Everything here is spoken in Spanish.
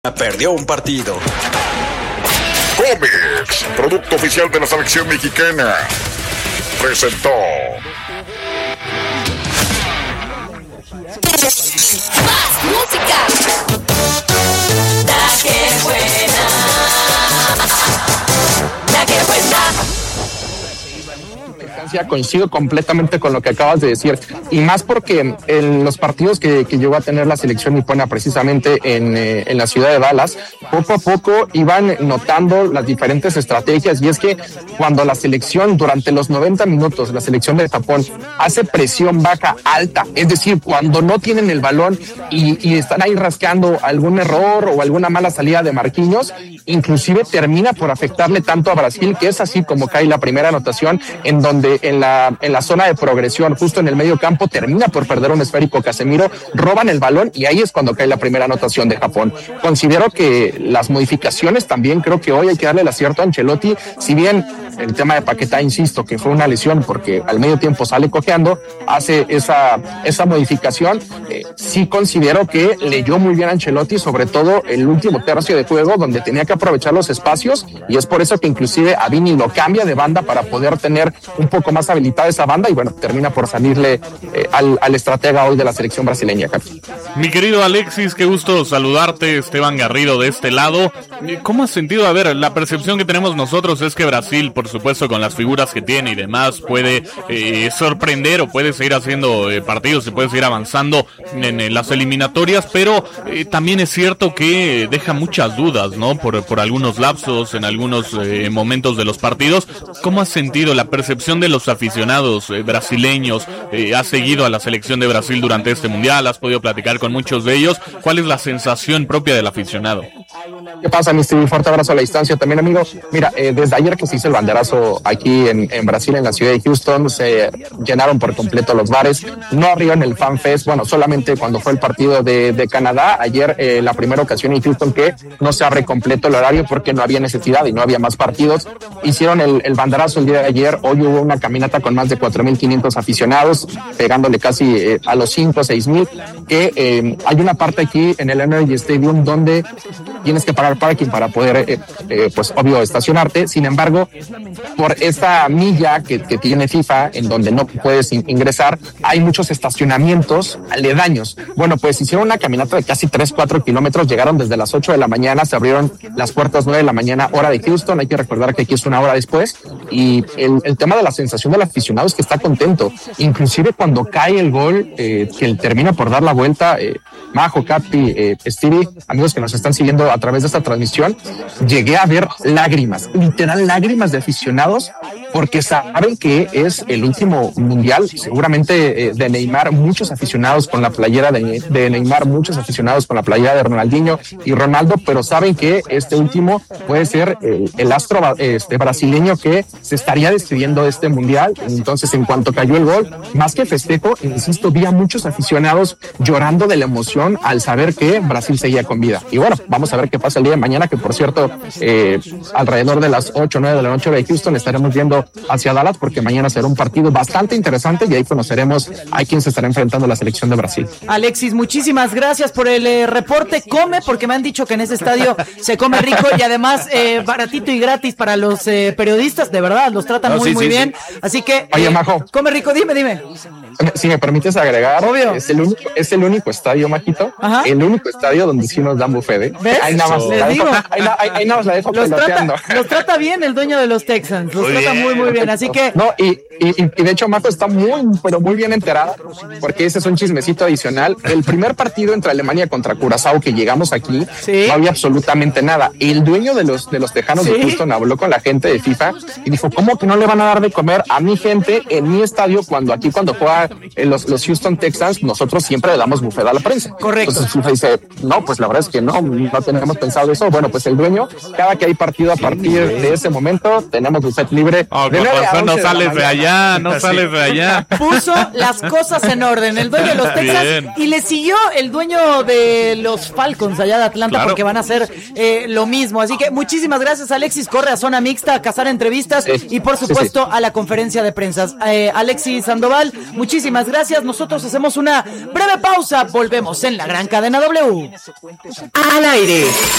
Perdió un partido. Comex, producto oficial de la selección mexicana, presentó. Más música. La que buena. La que buena. Coincido completamente con lo que acabas de decir, y más porque en los partidos que llegó a tener la selección nipona precisamente en la ciudad de Dallas, poco a poco iban notando las diferentes estrategias, y es que cuando la selección durante los 90 minutos, la selección de Japón hace presión baja alta, es decir, cuando no tienen el balón y están ahí rascando algún error o alguna mala salida de Marquinhos, inclusive termina por afectarle tanto a Brasil, que es así como cae la primera anotación, en donde en la zona de progresión, justo en el medio campo, termina por perder un esférico Casemiro, roban el balón y ahí es cuando cae la primera anotación de Japón. Considero que las modificaciones también, creo que hoy hay que darle el acierto a Ancelotti, si bien el tema de Paquetá, insisto, que fue una lesión porque al medio tiempo sale cojeando, hace esa modificación, sí considero que leyó muy bien a Ancelotti, sobre todo el último tercio de juego, donde tenía que aprovechar los espacios, y es por eso que inclusive a Vini lo cambia de banda para poder tener un poco más habilitada esa banda, y bueno, termina por salirle al estratega hoy de la selección brasileña. Mi querido Alexis, qué gusto saludarte. Esteban Garrido de este lado. ¿Cómo has sentido? A ver, la percepción que tenemos nosotros es que Brasil, por supuesto, con las figuras que tiene y demás, puede sorprender o puede seguir haciendo partidos y puede seguir avanzando en las eliminatorias, pero también es cierto que deja muchas dudas, ¿no? Por algunos lapsos, en algunos momentos de los partidos. ¿Cómo has sentido la percepción de los aficionados brasileños? ¿Has seguido a la selección de Brasil durante este mundial? ¿Has podido platicar con muchos de ellos? ¿Cuál es la sensación propia del aficionado? ¿Qué pasa, mi Steve? Fuerte abrazo a la distancia también, amigo. Mira, desde ayer que se hizo el banderazo aquí en Brasil, en la ciudad de Houston, se llenaron por completo los bares. No abrieron el Fan Fest, bueno, solamente cuando fue el partido de Canadá. Ayer, la primera ocasión en Houston que no se abre completo el horario porque no había necesidad y no había más partidos. Hicieron el banderazo el día de ayer. Hoy hubo una caminata con más de 4,500 aficionados, pegándole casi a los 5 o 6,000, que hay una parte aquí en el Energy Stadium donde tienes que pagar parking para poder, pues obvio, estacionarte. Sin embargo, por esta milla que tiene FIFA, en donde no puedes ingresar, hay muchos estacionamientos aledaños. Bueno, pues hicieron una caminata de casi 3-4 kilómetros, llegaron desde las 8 de la mañana, se abrieron las puertas 9 de la mañana, hora de Houston. Hay que recordar que aquí es una hora después, y el tema de la sensación del aficionado es que está contento. Inclusive cuando cae el gol, que él termina por dar la vuelta, Majo, Capi, Stevie, amigos que nos están siguiendo a través de esta transmisión, llegué a ver lágrimas, literal lágrimas de aficionados, porque saben que es el último mundial, seguramente de Neymar, muchos aficionados con la playera de Neymar, muchos aficionados con la playera de Ronaldinho y Ronaldo, pero saben que este último puede ser el astro brasileño que se estaría despidiendo de este mundial. Entonces, en cuanto cayó el gol, más que festejo, insisto, vi a muchos aficionados llorando de la emoción al saber que Brasil seguía con vida. Y bueno, vamos a ver qué pasa el día de mañana, que por cierto, alrededor de las 8 o 9 de la noche de Houston estaremos viendo hacia Dallas, porque mañana será un partido bastante interesante y ahí conoceremos a quién se estará enfrentando la selección de Brasil. Alexis, muchísimas gracias por el reporte. Come, porque me han dicho que en ese estadio se come rico y además baratito y gratis para los periodistas, de verdad, los tratan muy bien. Así que, oye, Majo, come rico, dime. Si me permites agregar, obvio, es el único estadio, Majito, el único estadio donde sí nos dan buffet, ¿eh? ¿Ves? Ahí nada más la dejo peloteando. Los trata bien el dueño de los Texans, los trata muy bien, así que... No, y de hecho Majo está muy bien enterada, porque ese es un chismecito adicional. El primer partido entre Alemania contra Curazao que llegamos aquí, no había absolutamente nada. El dueño de los tejanos de Houston habló con la gente de FIFA y dijo, ¿cómo que no le van a dar de comer a mi gente en mi estadio cuando juega los Houston Texans? Nosotros siempre le damos buffet a la prensa. Correcto. Entonces FIFA dice, no, pues la verdad es que no tenemos pensado eso. Bueno, pues el dueño, cada que hay partido a partir de ese momento, tenemos buffet libre. No sales de allá allá, no sales de allá. Puso las cosas en orden, el dueño de los Texans, y le siguió el dueño de los Falcons allá de Atlanta, porque van a hacer lo mismo. Así que muchísimas gracias, Alexis. Corre a Zona Mixta a cazar entrevistas y por supuesto a la conferencia de prensa. Alexis Sandoval, muchísimas gracias. Nosotros hacemos una breve pausa, volvemos en la Gran Cadena W. Al aire.